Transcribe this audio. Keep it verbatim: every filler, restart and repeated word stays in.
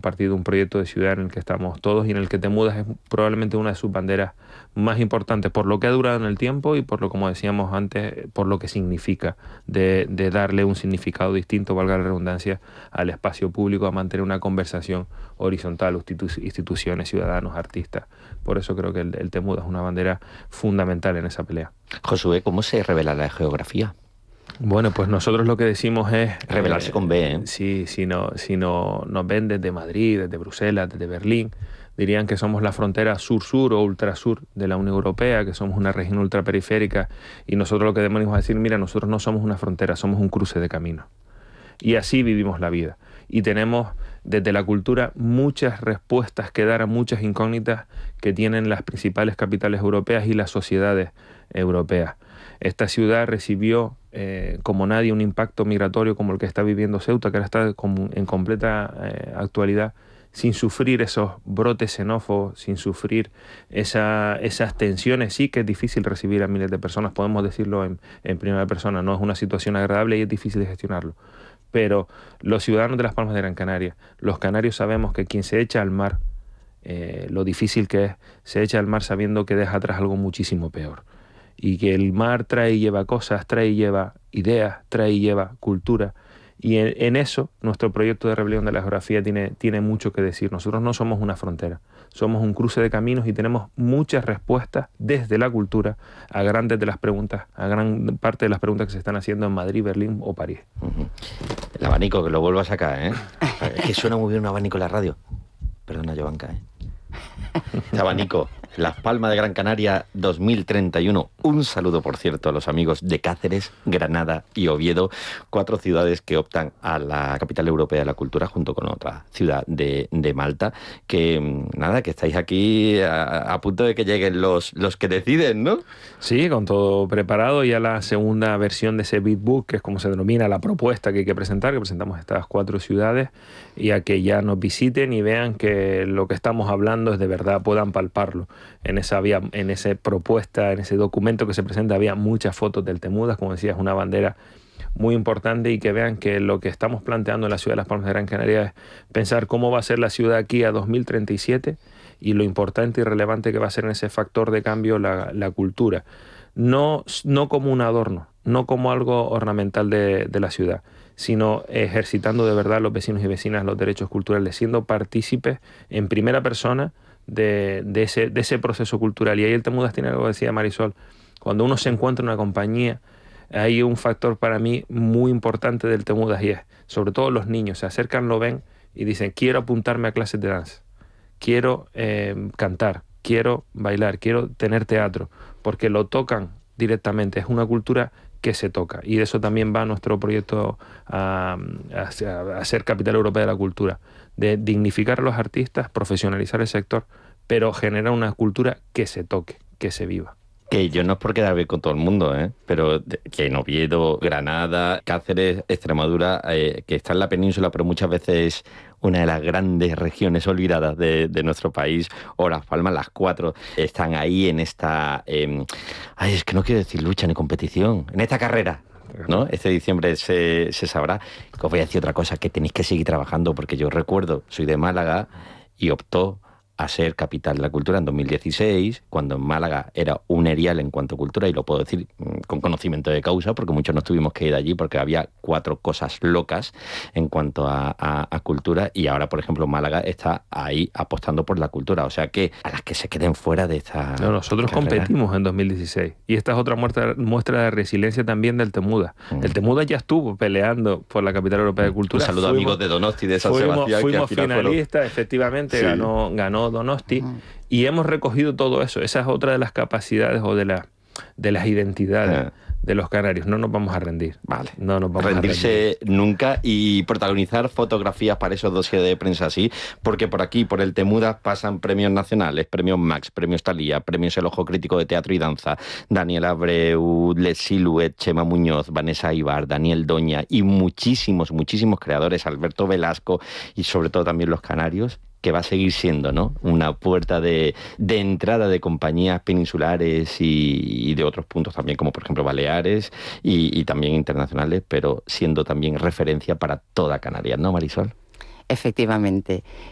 partir de un proyecto de ciudad en el que estamos todos y en el que Temudas es probablemente una de sus banderas más importantes, por lo que ha durado en el tiempo y por lo, como decíamos antes, por lo que significa, de, de darle un significado distinto, valga la redundancia, al espacio público, a mantener una conversación horizontal, institu- instituciones, ciudadanos, artistas. Por eso creo que el, el Temudas es una bandera fundamental en esa pelea. Josué, ¿cómo se revela la geografía? Bueno, pues nosotros lo que decimos es... Revelarse eh, con B, ¿eh? Si, si, no, si no, nos ven desde Madrid, desde Bruselas, desde Berlín, dirían que somos la frontera sur-sur o ultrasur de la Unión Europea, que somos una región ultraperiférica, y nosotros lo que debemos decir, mira, nosotros no somos una frontera, somos un cruce de caminos. Y así vivimos la vida. Y tenemos desde la cultura muchas respuestas que dar a muchas incógnitas que tienen las principales capitales europeas y las sociedades europeas. Esta ciudad recibió eh, como nadie un impacto migratorio como el que está viviendo Ceuta, que ahora está en completa eh, actualidad, sin sufrir esos brotes xenófobos, sin sufrir esa, esas tensiones. Sí que es difícil recibir a miles de personas, podemos decirlo en, en primera persona, no es una situación agradable y es difícil de gestionarlo. Pero los ciudadanos de Las Palmas de Gran Canaria, los canarios, sabemos que quien se echa al mar, eh, lo difícil que es, se echa al mar sabiendo que deja atrás algo muchísimo peor. Y que el mar trae y lleva cosas, trae y lleva ideas, trae y lleva cultura. Y en, en eso nuestro proyecto de Rebelión de la Geografía tiene, tiene mucho que decir. Nosotros no somos una frontera, somos un cruce de caminos y tenemos muchas respuestas desde la cultura a grandes de las preguntas, a gran parte de las preguntas que se están haciendo en Madrid, Berlín o París. Uh-huh. El abanico, que lo vuelvo a sacar, ¿eh? Es que suena muy bien un abanico en la radio. Perdona, Jovanka, ¿eh? El abanico, Las Palmas de Gran Canaria dos mil treinta y uno. Un saludo, por cierto, a los amigos de Cáceres, Granada y Oviedo, cuatro ciudades que optan a la capital europea de la cultura junto con otra ciudad de, de Malta, que nada, que estáis aquí a, a punto de que lleguen los, los que deciden, ¿no? Sí, con todo preparado, ya la segunda versión de ese Big Book, que es como se denomina la propuesta que hay que presentar, que presentamos estas cuatro ciudades, y a que ya nos visiten y vean que lo que estamos hablando es de verdad, puedan palparlo. En esa, había, en esa propuesta, en ese documento que se presenta, había muchas fotos del Temudas, como decía, es una bandera muy importante, y que vean que lo que estamos planteando en la ciudad de Las Palmas de Gran Canaria es pensar cómo va a ser la ciudad aquí a dos mil treinta y siete y lo importante y relevante que va a ser en ese factor de cambio la, la cultura. No, no como un adorno, no como algo ornamental de, de la ciudad, sino ejercitando de verdad a los vecinos y vecinas los derechos culturales, siendo partícipes en primera persona de, de, ese, de ese proceso cultural. Y ahí el Temudas tiene algo que decía Marisol, cuando uno se encuentra en una compañía, hay un factor para mí muy importante del Temudas, y es, sobre todo los niños, se acercan, lo ven y dicen, quiero apuntarme a clases de danza, quiero eh, cantar, quiero bailar, quiero tener teatro, porque lo tocan directamente, es una cultura que se toca, y de eso también va nuestro proyecto a, a, a ser capital europea de la cultura, de dignificar a los artistas, profesionalizar el sector, pero generar una cultura que se toque, que se viva. Que yo no es por quedar bien con todo el mundo, ¿eh? Pero que en Oviedo, Granada, Cáceres, Extremadura, eh, que está en la península, pero muchas veces una de las grandes regiones olvidadas de, de nuestro país, o Las Palmas, las cuatro, están ahí en esta... Eh, ay, es que no quiero decir lucha ni competición, en esta carrera, ¿no? Este diciembre se, se sabrá. Os voy a decir otra cosa, que tenéis que seguir trabajando, porque yo recuerdo, soy de Málaga y optó a ser capital de la cultura en dos mil dieciséis, cuando en Málaga era un erial en cuanto a cultura, y lo puedo decir con conocimiento de causa, porque muchos nos tuvimos que ir allí porque había cuatro cosas locas en cuanto a, a, a cultura, y ahora, por ejemplo, Málaga está ahí apostando por la cultura, o sea que a las que se queden fuera de esta no, nosotros carrera. Competimos en dos mil dieciséis, y esta es otra muestra, muestra de resiliencia también del Temudas. Mm. El Temudas ya estuvo peleando por la capital europea de cultura. Un saludo, fuimos, amigos de Donosti, de San fuimos, Sebastián. Fuimos que al final finalistas, fueron... efectivamente, sí. ganó, ganó Donosti, uh-huh. Y hemos recogido todo eso. Esa es otra de las capacidades o de, la, de las identidades uh-huh. de los canarios. No nos vamos a rendir. Vale. No nos vamos Rendirse a rendir. nunca, y protagonizar fotografías para esos dossiers de prensa así, porque por aquí, por el Temudas, pasan premios nacionales, premios Max, premios Thalía, premios El Ojo Crítico de Teatro y Danza, Daniel Abreu, Les Silhouette, Chema Muñoz, Vanessa Ibar, Daniel Doña y muchísimos, muchísimos creadores, Alberto Velasco, y sobre todo también los canarios, que va a seguir siendo, ¿no?, una puerta de, de entrada de compañías peninsulares y, y de otros puntos también, como por ejemplo Baleares y, y también internacionales, pero siendo también referencia para toda Canarias, ¿no, Marisol? Efectivamente.